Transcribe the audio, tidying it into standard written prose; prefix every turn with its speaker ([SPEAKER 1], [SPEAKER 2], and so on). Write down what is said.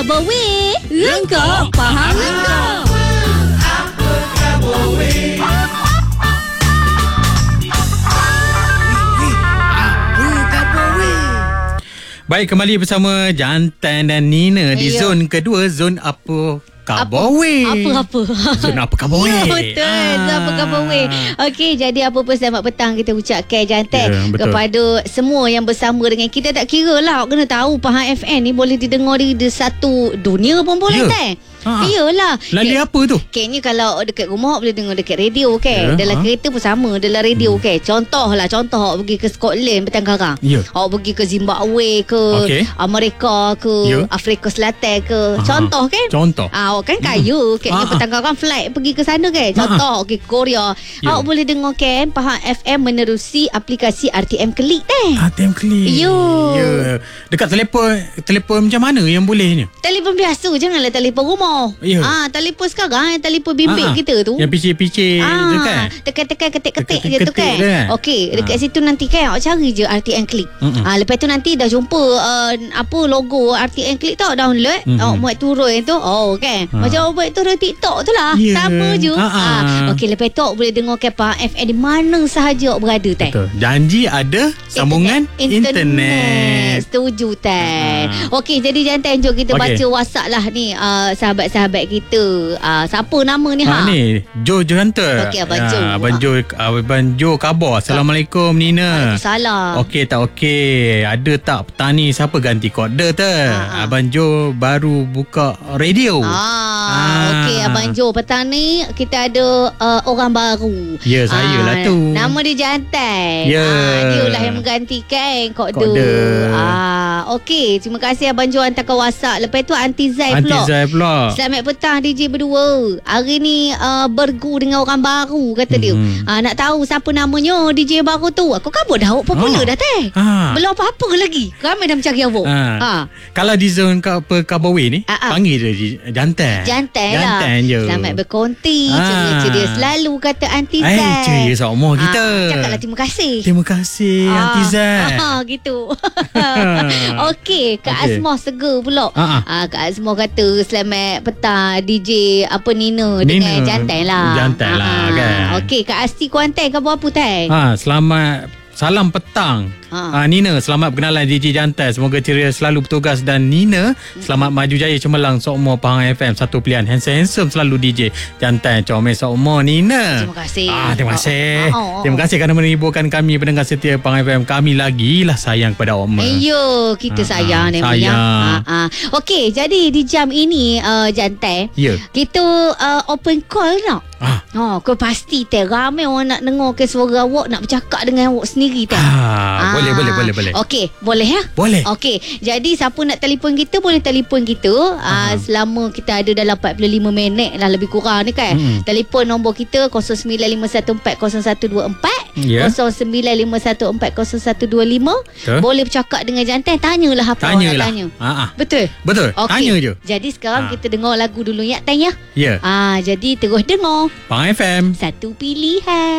[SPEAKER 1] Kabo Weh, Rengkok Faham Rengkok.
[SPEAKER 2] Apa Kabo Weh?
[SPEAKER 3] Baik, kembali bersama Jantan dan Nina di zon kedua, zon apa Kabo Weh.
[SPEAKER 1] Apa-apa.
[SPEAKER 3] Zon apa Kabo Weh.
[SPEAKER 1] Betul, zon apa Kabo Weh. Okey, jadi apa pun selamat petang kita ucapkan Jantan kepada semua yang bersama dengan kita. Tak kira lah, kena tahu Faham FM ni boleh didengar di satu dunia pun boleh tak? Iyalah.
[SPEAKER 3] Lali apa tu?
[SPEAKER 1] Kayaknya kalau dekat rumah boleh dengar dekat radio dalam kereta pun sama, dalam radio Contoh awak pergi ke Scotland petang karang. Awak pergi ke Zimbabwe ke Amerika ke Afrika Selatan ke. Contoh kan?
[SPEAKER 3] Contoh.
[SPEAKER 1] Awak kan kaya. Kayaknya petang karang flight pergi ke sana kan. Contoh pergi ke Korea. Awak boleh dengar kan Faham FM menerusi aplikasi RTM Klik
[SPEAKER 3] RTM Klik. Dekat telefon macam mana yang bolehnya?
[SPEAKER 1] Telefon biasa, janganlah telefon rumah. Telefon sekarang telefon bimbit kita tu.
[SPEAKER 3] Yang picit-picit tu kan.
[SPEAKER 1] Tekan-tekan ketik-ketik je tu kan. Okey, dekat situ nanti kan awak cari je RTM Klik. Lepas tu nanti dah jumpa logo RTM Klik tu, download, awak buat turun tu. Kan. Macam awak buat turun TikTok tu lah. Sama je. Okey, lepas tu awak boleh dengar Faham FM di mana sahaja awak berada tak.
[SPEAKER 3] Betul. Janji ada sambungan internet.
[SPEAKER 1] Setuju tak. Okey, jadi jantan jom kita baca WhatsApp lah ni sahabat-sahabat kita. Siapa nama ni
[SPEAKER 3] ni Jo Johanta.
[SPEAKER 1] Okey, Abang Jo.
[SPEAKER 3] Abang Jo khabar. Assalamualaikum Nina.
[SPEAKER 1] Waalaikumsalam.
[SPEAKER 3] Okey tak okey. Ada tak petani siapa ganti koder tu? Abang Jo baru buka radio.
[SPEAKER 1] Okey, Abang Jo petang ni kita ada orang baru.
[SPEAKER 3] Ya, saya lah tu.
[SPEAKER 1] Nama dia Jantan. Dia lah yang menggantikan koder. Okey, terima kasih Abang Jo hantarkan WhatsApp. Lepas tu Aunty Zai pula. Selamat petang DJ berdua. Hari ni bergu dengan orang baru kata dia. Nak tahu siapa namanya DJ baru tu. Aku kabut dah awak popular dah teh. Belum apa-apa lagi. Ramai dah mencari awak.
[SPEAKER 3] Kalau di zon Kabo Weh ni panggil dia Jantan.
[SPEAKER 1] Jantan lah.
[SPEAKER 3] Je.
[SPEAKER 1] Selamat berkonti. Ceria selalu kata Aunty Zai.
[SPEAKER 3] Ceria sama kita.
[SPEAKER 1] Cakaplah terima kasih.
[SPEAKER 3] Terima kasih Aunty Zai.
[SPEAKER 1] Gitu. Okey, Kak Azmah seger pula. Kak Azmah kata selamat petang DJ Nina dengan Jantan lah.
[SPEAKER 3] Kan.
[SPEAKER 1] Okey, Kak Asti Kuantan khabar apa teh?
[SPEAKER 3] Selamat salam petang. Nina, selamat berkenalan DJ Jantan. Semoga ceria selalu bertugas. Dan Nina, selamat maju jaya cemerlang sokmo Faham FM. Satu pilihan handsome selalu DJ Jantan. Comel sokmo Nina.
[SPEAKER 1] Terima kasih.
[SPEAKER 3] Terima kasih. Terima kasih kerana menghiburkan kami pendengar setia Faham FM. Kami lagilah sayang kepada awak.
[SPEAKER 1] Kita sayang ni. Okey, jadi di jam ini Jantan, kita open call nak. Kau pasti ramai orang nak dengar ke suara awak, nak bercakap dengan awak sendiri
[SPEAKER 3] Boleh.
[SPEAKER 1] Okey, boleh ya?
[SPEAKER 3] Boleh.
[SPEAKER 1] Okey, jadi siapa nak telefon kita boleh telefon kita. Selama kita ada dalam 45 minit lah lebih kurang ni kan. Telefon nombor kita 0951400124, 0951400125. Boleh bercakap dengan Jantan, tanyalah apa awak nak tanya. Betul. Okay.
[SPEAKER 3] Tanya je.
[SPEAKER 1] Jadi sekarang kita dengar lagu dulu ya, tanya.
[SPEAKER 3] Ya.
[SPEAKER 1] Jadi terus dengar
[SPEAKER 3] Faham FM.
[SPEAKER 1] Satu Pilihan.